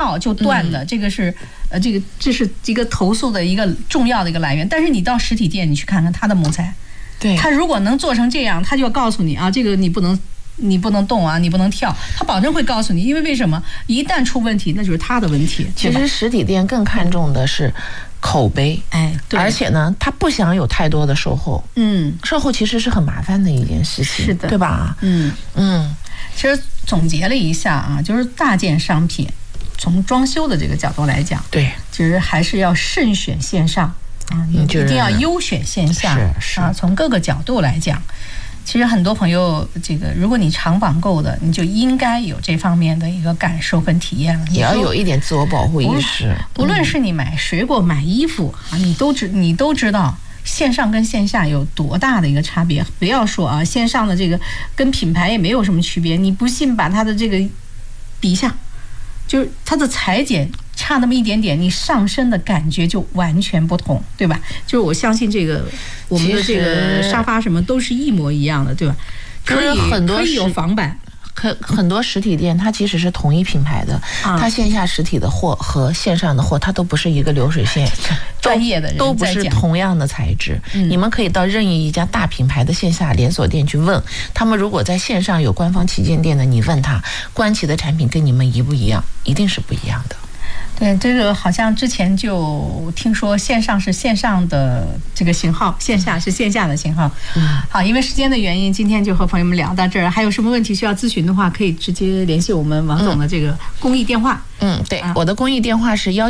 跳就断的，这是一个投诉的一个重要的一个来源。但是你到实体店，你去看看它的木材， 对， 它如果能做成这样，它就要告诉你啊，这个你不能动啊，你不能跳，他保证会告诉你，因为为什么？一旦出问题，那就是他的问题。 其实实体店更看重的是口碑， 对， 而且呢，他不想有太多的售后，售后其实是很麻烦的一件事情， 是的， 对吧？ 其实总结了一下啊，就是大件商品，从装修的这个角度来讲， 对， 其实还是要慎选线上啊，一定要优选线下啊。从各个角度来讲。其实很多朋友，如果你常网购的，你就应该有这方面的一个感受跟体验了。 也要有一点自我保护意识。 不论是你买水果、买衣服啊，你都知道线上跟线下有多大的一个差别。不要说啊，线上的这个跟品牌也没有什么区别。你不信，把它的这个比一下，就是它的裁剪差那么一点点，你上身的感觉就完全不同，对吧？就是我相信我们的这个沙发什么都是一模一样的，对吧？可以有仿版。 很多实体店它即使是同一品牌的，它线下实体的货和线上的货它都不是一个流水线， 专业的人都不是同样的材质。你们可以到任意一家大品牌的线下连锁店去问他们，如果在线上有官方旗舰店的，你问他官旗的产品跟你们一不一样，一定是不一样的。 对，这个好像之前就听说线上是线上的这个型号，线下是线下的型号。好，因为时间的原因，今天就和朋友们聊到这儿。还有什么问题需要咨询的话，可以直接联系我们王总的这个公益电话。 对，我的公益电话是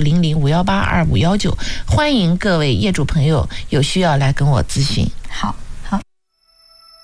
1900-518-2519，1900-518-2519，欢迎各位业主朋友有需要来跟我咨询。 好。